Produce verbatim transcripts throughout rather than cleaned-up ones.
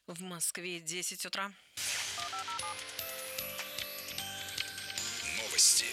В Москве десять утра. Новости.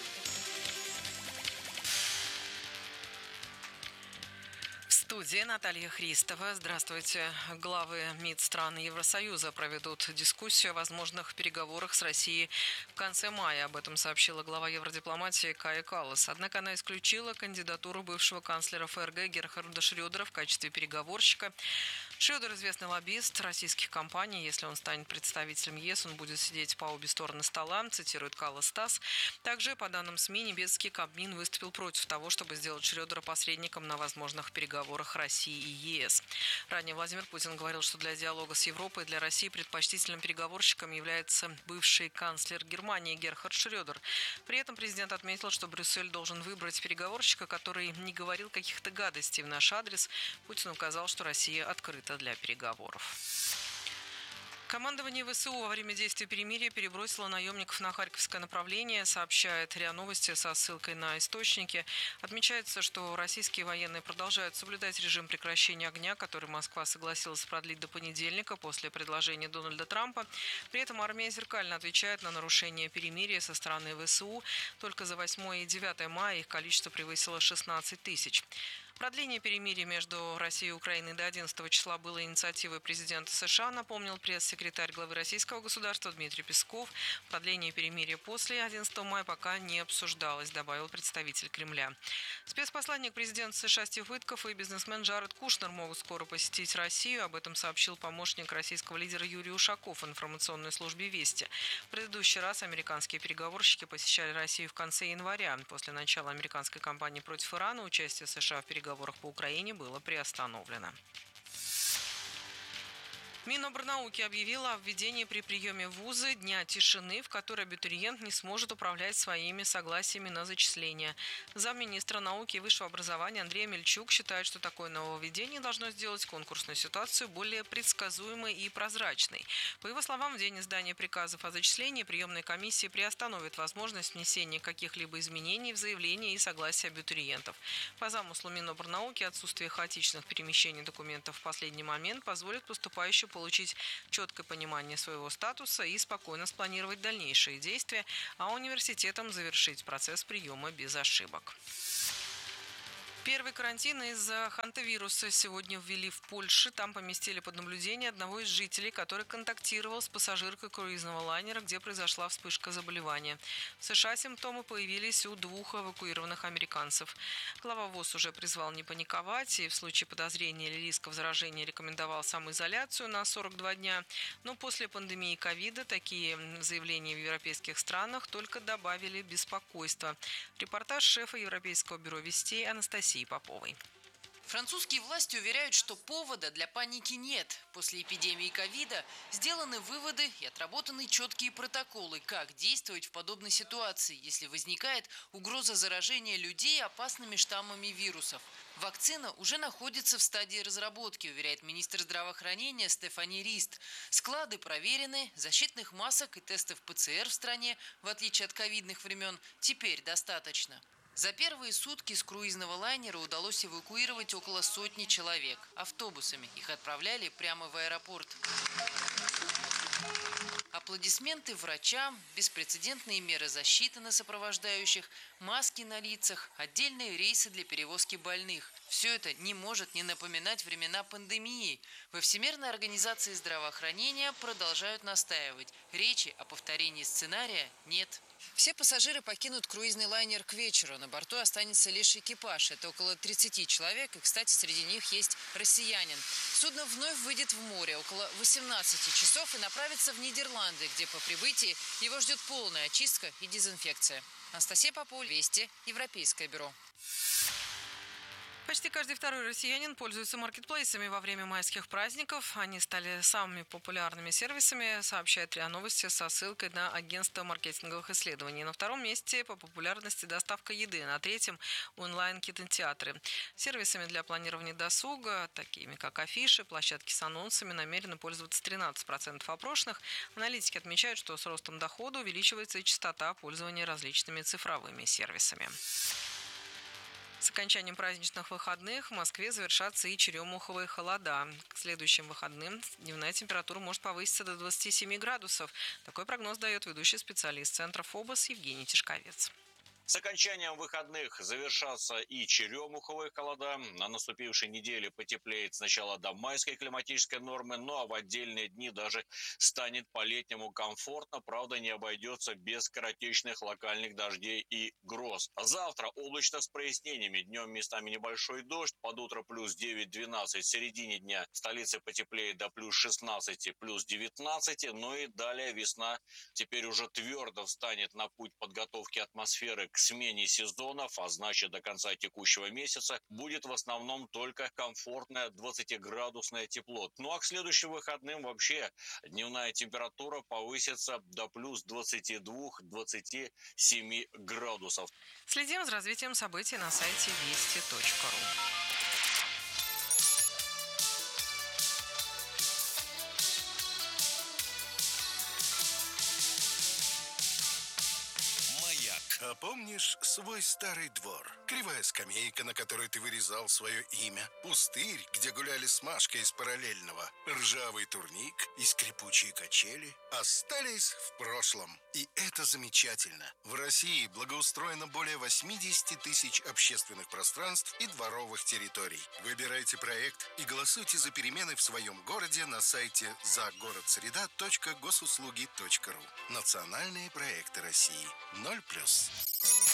В студии Наталья Христова. Здравствуйте. Главы МИД стран Евросоюза проведут дискуссию о возможных переговорах с Россией в конце мая. Об этом сообщила глава евродипломатии Кая Каллас. Однако она исключила кандидатуру бывшего канцлера ФРГ Герхарда Шрёдера в качестве переговорщика. Шрёдер – известный лоббист российских компаний. Если он станет представителем ЕС, он будет сидеть по обе стороны стола, цитирует Каллас ТАСС. Также, по данным СМИ, немецкий Кабмин выступил против того, чтобы сделать Шрёдера посредником на возможных переговорах России и ЕС. Ранее Владимир Путин говорил, что для диалога с Европой для России предпочтительным переговорщиком является бывший канцлер Германии Герхард Шрёдер. При этом президент отметил, что Брюссель должен выбрать переговорщика, который не говорил каких-то гадостей в наш адрес. Путин указал, что Россия открыта для переговоров. Командование ВСУ во время действия перемирия перебросило наемников на Харьковское направление, сообщает РИА Новости со ссылкой на источники. Отмечается, что российские военные продолжают соблюдать режим прекращения огня, который Москва согласилась продлить до понедельника после предложения Дональда Трампа. При этом армия зеркально отвечает на нарушение перемирия со стороны ВСУ. Только за восьмое и девятое мая их количество превысило шестнадцать тысяч. Продление перемирия между Россией и Украиной до одиннадцатого числа было инициативой президента США, напомнил пресс-секретарь главы российского государства Дмитрий Песков. Продление перемирия после одиннадцатого мая пока не обсуждалось, добавил представитель Кремля. Спецпосланник президента США Стив Уитков и бизнесмен Джаред Кушнер могут скоро посетить Россию. Об этом сообщил помощник российского лидера Юрий Ушаков в информационной службе «Вести». В предыдущий раз американские переговорщики посещали Россию в конце января. После начала американской кампании против Ирана участие США в переговорах В переговорах по Украине было приостановлено. Минобрнауки объявила о введении при приеме в вузы дня тишины, в который абитуриент не сможет управлять своими согласиями на зачисление. Замминистра науки и высшего образования Андрей Мельчук считает, что такое нововведение должно сделать конкурсную ситуацию более предсказуемой и прозрачной. По его словам, в день издания приказов о зачислении приемные комиссии приостановят возможность внесения каких-либо изменений в заявления и согласия абитуриентов. По замыслу Минобрнауки отсутствие хаотичных перемещений документов в последний момент позволит поступающим получить четкое понимание своего статуса и спокойно спланировать дальнейшие действия, а университетам завершить процесс приема без ошибок. Первый карантин из-за хантавируса сегодня ввели в Польше. Там поместили под наблюдение одного из жителей, который контактировал с пассажиркой круизного лайнера, где произошла вспышка заболевания. В США симптомы появились у двух эвакуированных американцев. Глава ВОЗ уже призвал не паниковать и в случае подозрения или риска заражения рекомендовал самоизоляцию на сорок два дня. Но после пандемии ковида такие заявления в европейских странах только добавили беспокойства. Репортаж шефа Европейского бюро вестей Анастасии Поповой. Французские власти уверяют, что повода для паники нет. После эпидемии ковида сделаны выводы и отработаны четкие протоколы, как действовать в подобной ситуации, если возникает угроза заражения людей опасными штаммами вирусов. Вакцина уже находится в стадии разработки, уверяет министр здравоохранения Стефани Рист. Склады проверены, защитных масок и тестов ПЦР в стране, в отличие от ковидных времен, теперь достаточно. За первые сутки с круизного лайнера удалось эвакуировать около сотни человек. Автобусами их отправляли прямо в аэропорт. Аплодисменты врачам, беспрецедентные меры защиты на сопровождающих, маски на лицах, отдельные рейсы для перевозки больных. Все это не может не напоминать времена пандемии. Во Всемирной организации здравоохранения продолжают настаивать. Речи о повторении сценария нет. Все пассажиры покинут круизный лайнер к вечеру. На борту останется лишь экипаж. Это около тридцати человек. И, кстати, среди них есть россиянин. Судно вновь выйдет в море около восемнадцати часов и направится в Нидерланды, где по прибытии его ждет полная очистка и дезинфекция. Анастасия Попова, Вести, Европейское бюро. Почти каждый второй россиянин пользуется маркетплейсами во время майских праздников. Они стали самыми популярными сервисами, сообщает РИА Новости со ссылкой на агентство маркетинговых исследований. На втором месте по популярности доставка еды, на третьем – онлайн-кинотеатры. Сервисами для планирования досуга, такими как афиши, площадки с анонсами, намерены пользоваться тринадцать процентов опрошенных. Аналитики отмечают, что с ростом дохода увеличивается и частота пользования различными цифровыми сервисами. С окончанием праздничных выходных в Москве завершатся и черемуховые холода. К следующим выходным дневная температура может повыситься до двадцати семи градусов. Такой прогноз дает ведущий специалист Центра ФОБОС Евгений Тишковец. С окончанием выходных завершатся и черемуховые холода. На наступившей неделе потеплеет сначала до майской климатической нормы, ну а в отдельные дни даже станет по-летнему комфортно. Правда, не обойдется без скоротечных локальных дождей и гроз. Завтра облачно с прояснениями. Днем местами небольшой дождь. Под утро плюс девять-двенадцать. В середине дня в столице потеплеет до плюс шестнадцати, плюс девятнадцати. Ну и далее весна теперь уже твердо встанет на путь подготовки атмосферы к смене сезонов, а значит до конца текущего месяца будет в основном только комфортное двадцатиградусное тепло. Ну а к следующим выходным вообще дневная температура повысится до плюс двадцати двух — двадцати семи градусов. Следим за развитием событий на сайте вести точка ру. А помнишь свой старый двор? Кривая скамейка, на которой ты вырезал свое имя. Пустырь, где гуляли с Машкой из параллельного. Ржавый турник и скрипучие качели остались в прошлом. И это замечательно. В России благоустроено более восьмидесяти тысяч общественных пространств и дворовых территорий. Выбирайте проект и голосуйте за перемены в своем городе на сайте загородсреда точка госуслуги точка ру. Национальные проекты России. ноль плюс.